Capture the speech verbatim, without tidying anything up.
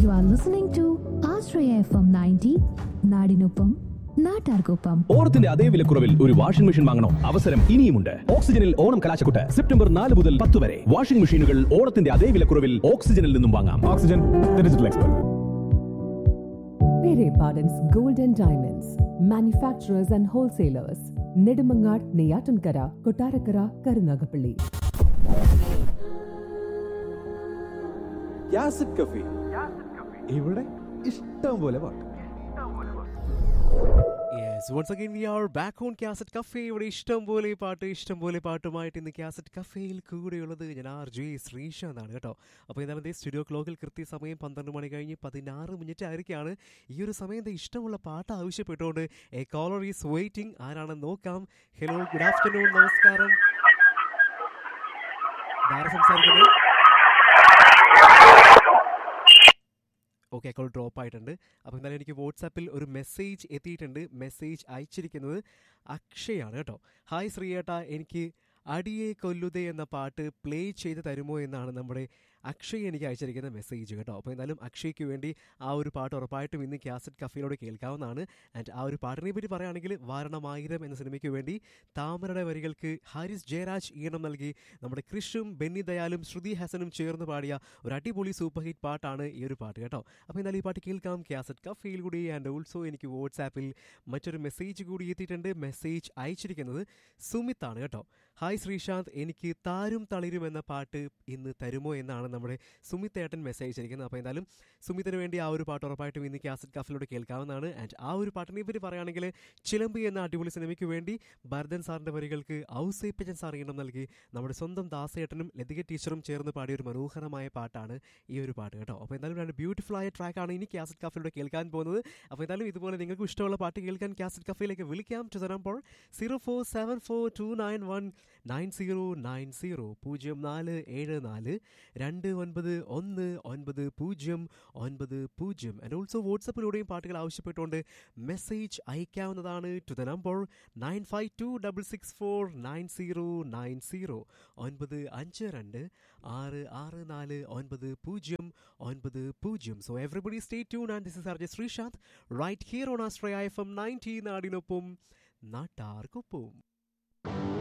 You are listening to Ashraya F M ninety, നാടിനൊപ്പം നാട്ടാർക്കൊപ്പം. ഓണത്തിന്റെ അതേ വിലക്കുറവിൽ ഒരു വാഷിംഗ് മെഷീൻ വാങ്ങണോ? അവസരം ഇനിയുമുണ്ട്. ഓക്സിജനിൽ ഓണം കലാശക്കൊട്ട് സെപ്റ്റംബർ നാല് മുതൽ പത്ത് വരെ. വാഷിംഗ് മെഷീനുകൾ ഓണത്തിന്റെ അതേ വിലക്കുറവിൽ ഓക്സിജനിൽ നിന്നും വാങ്ങാം. Oxygen, the digital expert. Pere Pardon's Gold and Diamonds, manufacturers and wholesalers, Nedumangad, Neyatankara, Kottarakara, Karunagapalli. Cassette cafe, ഇവിടെ ഇഷ്ടം പോലെ പാട്ട്. Yes, once again we are back on Cassette Cafe. ഇവിടെ ഇഷ്ടം പോലെ പാട്ട് ഇഷ്ടം പോലെ പാട്ടുമായിട്ട് ഇന്ന് കാസറ്റ് കഫേയിൽ കൂടെയുള്ളത് ഞാൻ ആർ ജെ ശ്രീശാന്താണ് കേട്ടോ. അപ്പോൾ എന്തായാലും ദേ സ്റ്റുഡിയോ ക്ലോക്കിൽ കൃത്യസമയം പന്ത്രണ്ട് മണി കഴിഞ്ഞ് പതിനാറ് മിനിറ്റ് ആയിരിക്കുകയാണ്. ഈ ഒരു സമയം ഇഷ്ടമുള്ള പാട്ട് ആവശ്യപ്പെട്ടുകൊണ്ട് എ കോളർ ഈസ് വെയിറ്റിംഗ്. ആരാണെന്ന് നോക്കാം. ഹലോ, ഗുഡ് ആഫ്റ്റർനൂൺ, നമസ്കാരം. ആരാ സംസാരിക്കുന്നത്? ഓക്കെ, കോൾ ഡ്രോപ്പ് ആയിട്ടുണ്ട്. അപ്പോൾ എന്തായാലും എനിക്ക് വാട്സാപ്പിൽ ഒരു മെസ്സേജ് എത്തിയിട്ടുണ്ട്. മെസ്സേജ് അയച്ചിരിക്കുന്നത് അക്ഷയാണ് കേട്ടോ. ഹായ് ശ്രീയേട്ടാ, എനിക്ക് അടിയെ കൊല്ലുതേ എന്ന പാട്ട് പ്ലേ ചെയ്ത് തരുമോ എന്നാണ് നമ്മുടെ അക്ഷയ് എനിക്ക് അയച്ചിരിക്കുന്ന മെസ്സേജ് കേട്ടോ. അപ്പോൾ എന്തായാലും അക്ഷയ്ക്ക് വേണ്ടി ആ ഒരു പാട്ട് ഉറപ്പായിട്ടും ഇന്ന് കാസറ്റ് കഫേയിലൂടെ കേൾക്കാവുന്നതാണ്. ആൻഡ് ആ ഒരു പാട്ടിനെ പറ്റി പറയുകയാണെങ്കിൽ വാരണമായിരം എന്ന സിനിമയ്ക്ക് വേണ്ടി താമരയുടെ വരികൾക്ക് ഹാരിസ് ജയരാജ് ഈണം നൽകി നമ്മുടെ കൃഷും ബെന്നി ദയാലും ശ്രുതി ഹസനും ചേർന്ന് പാടിയ ഒരു അടിപൊളി സൂപ്പർ ഹിറ്റ് പാട്ടാണ് ഈ ഒരു പാട്ട് കേട്ടോ. അപ്പോൾ എന്തായാലും ഈ പാട്ട് കേൾക്കാം കാസറ്റ് കഫേയിൽ കൂടി. ആൻഡ് ഓൾസോ എനിക്ക് വാട്സാപ്പിൽ മറ്റൊരു മെസ്സേജ് കൂടി എത്തിയിട്ടുണ്ട്. മെസ്സേജ് അയച്ചിരിക്കുന്നത് സുമിത്താണ് കേട്ടോ. ഹായ് ശ്രീശാന്ത്, എനിക്ക് താരും തളിരും എന്ന പാട്ട് ഇന്ന് തരുമോ എന്നാണ് നമ്മുടെ സുമിത് ഏട്ടൻ മെസ്സേജ് അയച്ചിരിക്കുന്നത്. അപ്പോൾ എന്തായാലും സുമിത്തിന് വേണ്ടി ആ ഒരു പാട്ട് ഉറപ്പായിട്ടും ഇന്ന് കാസറ്റ് കഫിലൂടെ കേൾക്കാവുന്നതാണ്. ആൻഡ് ആ ഒരു പാട്ടിനെ പറ്റി പറയുകയാണെങ്കിൽ ചിലമ്പി എന്ന അടിപൊളി സിനിമയ്ക്ക് വേണ്ടി ഭരതൻ സാറിൻ്റെ വരികൾക്ക് ഔസേപ്പച്ചൻ സാർ ഈണം നൽകി നമ്മുടെ സ്വന്തം ദാസേട്ടനും ലതിക ടീച്ചറും ചേർന്ന് പാടിയ ഒരു മനോഹരമായ പാട്ടാണ് ഈ ഒരു പാട്ട് കേട്ടോ. അപ്പോൾ എന്തായാലും രണ്ട് ബ്യൂട്ടിഫുൾ ആയ ട്രാക്കാണ് ഇനി കാസറ്റ് കഫിലൂടെ കേൾക്കാൻ പോകുന്നത്. അപ്പോൾ എന്തായാലും ഇതുപോലെ നിങ്ങൾക്ക് ഇഷ്ടമുള്ള പാട്ട് കേൾക്കാൻ കാസറ്റ് കഫയിലേക്ക് വിളിക്കാം. To number zero four seven four to nine one nine zero nine zero പൂജ്യം നാല് ഏഴ് നാല് രണ്ട് ഒൻപത് ഒന്ന് ഒൻപത് പൂജ്യം ഒൻപത് പൂജ്യം. ആൻഡ് ഓൾസോ വാട്സപ്പിലൂടെയും പാട്ടുകൾ ആവശ്യപ്പെട്ടുകൊണ്ട് മെസ്സേജ് അയക്കാവുന്നതാണ്. To the number nine five to double six four nine zero nine zero ഒൻപത് അഞ്ച് രണ്ട് ആറ് ആറ് നാല് ഒൻപത് പൂജ്യം ഒൻപത് പൂജ്യം. So everybody stay tune and this is R J Sreesanth right here on Australia F M ninety, നാടിനൊപ്പം നാട്ടാർക്കൊപ്പം.